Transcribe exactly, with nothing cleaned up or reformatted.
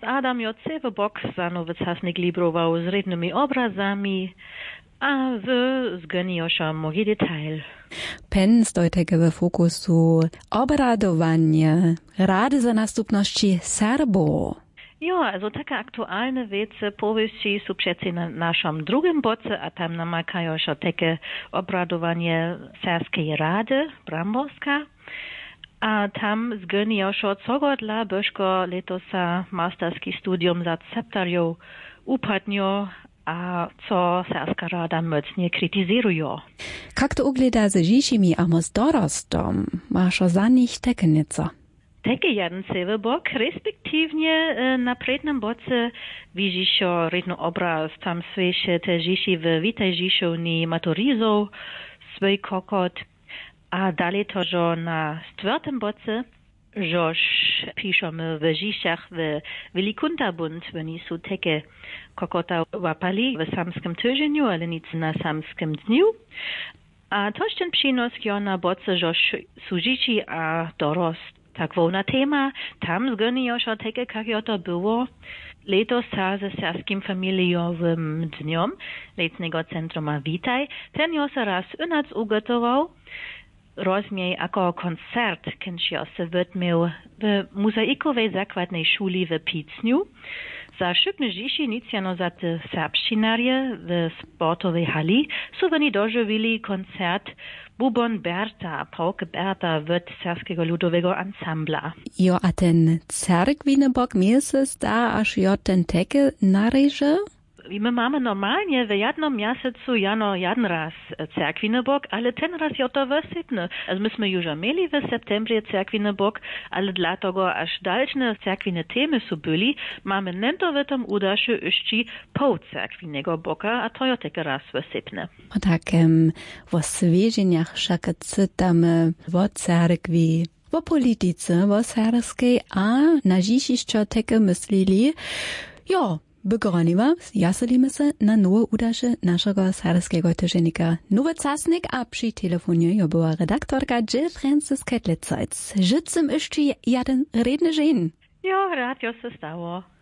Adam Jocewy bok za nowy czasnik librował z rydnymi obrazami, a wy zgoniosza mnogi detail. Pen stoi tego w fokusu obradowanie rady za nastupności Serbo. Ja, also taka aktualne wiece powieści są przecież na naszym drugim boce, a tam namakają się takie obradowanie Serskiej Rady Bramborska. A tam zgonią się co godla, bożko letosa masterski studium za septarią upadnią, a co Serska Rada mocnie krytyzują. Jak to ugleda ze dzisimi a z dorostom? Masz za nich takie nieco? Takie jeden cały bok, respektywnie na prednym boce widzi się rydny obraz, tam słyszy te dzieci w witaj dziesiątni maturizą, swój kokot, a dalej to, że na czwartym boce, żeż piszemy w dzieciach w Wilikuntabund, oni są takie kokota łapali w samskim tygodniu, ale nic na samskim dniu. A toż ten przynos na boce, że są dzieci a dorost. Tak wolna tema, tam zgonią się takie, jak to było letos ze serskim familiowym dniom letnego centrum Witaj. Ten jo se raz unac ugotował, rozmiej jako koncert, kenszy se wytmiał w muzeikowej zakładnej szuli w Picniu. Za szybne dzieci nic jano za te serbszczynarie w sportowej hali są oni dożywili koncert Bubon Berta, Pauke Berta w Serskiego Ludowego Ansambla. Jo, a ten cerkwiny bok mi se zda, aż jo ten teke nareže? My mamy normalnie w jednym miesiącu jano jeden raz cerkwiny bok, ale ten raz jo to wysypne. Also myśmy już mieli w septembrie cerkwiny bok, ale dlatego aż dalsze cerkwine temy są byli, mamy nento w tym udaszy jeszcze pół cerkwinego boka, a to jo takie raz wysypne. O takem w oswieżeniach wszak cytamy w cerkwi, w polityce, w serskiej, a na dzisiejsze takie myślili, jo, Begroniwa, jaselimy se na nowe udasze naszego serskiego tygodnika Nowy Czasnik, a przy telefonie jo była redaktorka Jill Francis Ketlitz. Życem jeszcze jeden redny dzień. Jo, rad jo se stało.